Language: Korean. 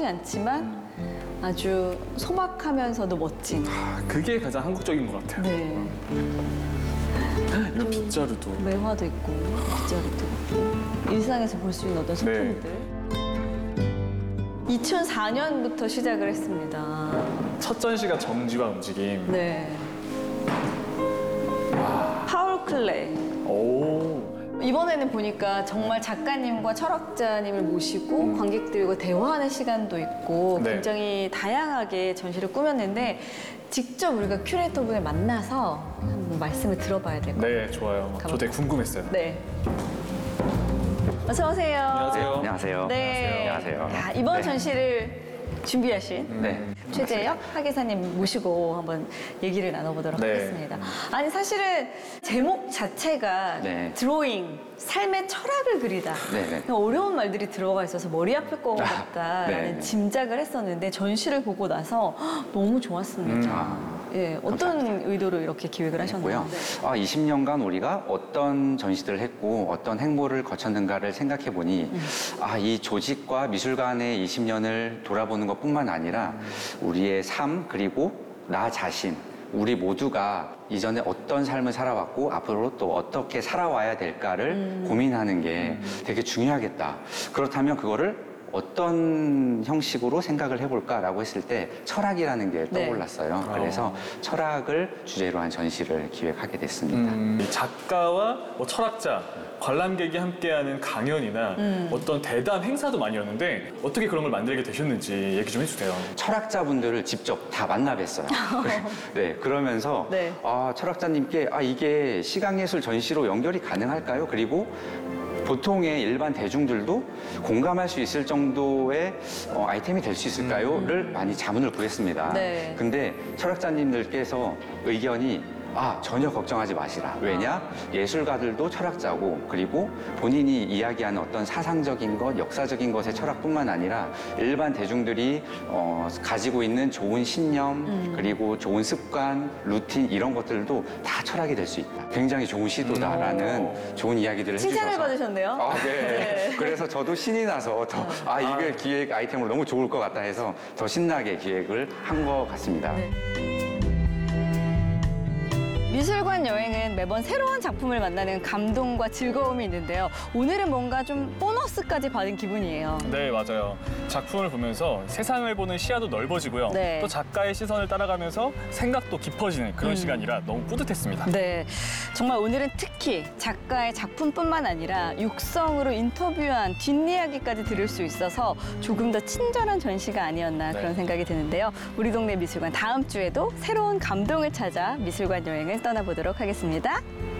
않지만 아주 소박하면서도 멋진. 그게 가장 한국적인 것 같아요. 네. 이런 빗자루도. 매화도 있고 빗자루도 있고 일상에서 볼 수 있는 어떤 소품들. 2004년부터 시작을 했습니다. 첫 전시가 정지와 움직임. 네. 파울 클레이. 오. 이번에는 보니까 정말 작가님과 철학자님을 모시고 관객들과 대화하는 시간도 있고 네. 굉장히 다양하게 전시를 꾸몄는데 직접 우리가 큐레이터분을 만나서 한번 말씀을 들어봐야 될 것 같아요. 네, 좋아요. 저 되게 궁금했어요. 네. 어서 오세요. 안녕하세요. 안녕하세요. 네. 안녕하세요. 야, 이번 네. 전시를 준비하신 네. 최재혁 학예사님 모시고 한번 얘기를 나눠보도록 네. 하겠습니다. 아니 사실은 제목 자체가 네. 드로잉, 삶의 철학을 그리다. 네. 어려운 말들이 들어가 있어서 머리 아플 것 같다라는 네. 짐작을 했었는데 전시를 보고 나서 너무 좋았습니다. 예, 어떤 의도로 이렇게 기획을 하셨나요? 고요. 20년간 우리가 어떤 전시들을 했고 어떤 행보를 거쳤는가를 생각해 보니 이 조직과 미술관의 20년을 돌아보는 것뿐만 아니라 우리의 삶 그리고 나 자신 우리 모두가 이전에 어떤 삶을 살아왔고 앞으로 또 어떻게 살아와야 될까를 고민하는 게 되게 중요하겠다. 그렇다면 그거를 어떤 형식으로 생각을 해볼까라고 했을 때 철학이라는 게 떠올랐어요. 네. 그래서 철학을 주제로 한 전시를 기획하게 됐습니다. 이 작가와 철학자, 관람객이 함께하는 강연이나 어떤 대담 행사도 많이 였는데 어떻게 그런 걸 만들게 되셨는지 얘기 좀 해주세요. 철학자분들을 직접 다 만나 뵀어요. 네, 그러면서 네. 철학자님께 이게 시각예술 전시로 연결이 가능할까요? 그리고 보통의 일반 대중들도 공감할 수 있을 정도의 아이템이 될 수 있을까요?를 많이 자문을 구했습니다. 네. 근데 철학자님들께서 의견이 전혀 걱정하지 마시라. 왜냐? 예술가들도 철학자고 그리고 본인이 이야기하는 어떤 사상적인 것, 역사적인 것의 철학뿐만 아니라 일반 대중들이 가지고 있는 좋은 신념 그리고 좋은 습관, 루틴 이런 것들도 다 철학이 될 수 있다. 굉장히 좋은 시도다라는 좋은 이야기들을 해주셔서 칭찬을 받으셨네요. 네. 네. 그래서 저도 신이 나서 더 이게 기획 아이템으로 너무 좋을 것 같다 해서 더 신나게 기획을 한 것 같습니다. 네. 미술관 여행은 매번 새로운 작품을 만나는 감동과 즐거움이 있는데요. 오늘은 뭔가 좀 보너스까지 받은 기분이에요. 네, 맞아요. 작품을 보면서 세상을 보는 시야도 넓어지고요. 네. 또 작가의 시선을 따라가면서 생각도 깊어지는 그런 시간이라 너무 뿌듯했습니다. 네, 정말 오늘은 특히 작가의 작품뿐만 아니라 육성으로 인터뷰한 뒷이야기까지 들을 수 있어서 조금 더 친절한 전시가 아니었나 네. 그런 생각이 드는데요. 우리 동네 미술관 다음 주에도 새로운 감동을 찾아 미술관 여행을 떠나보도록 하겠습니다.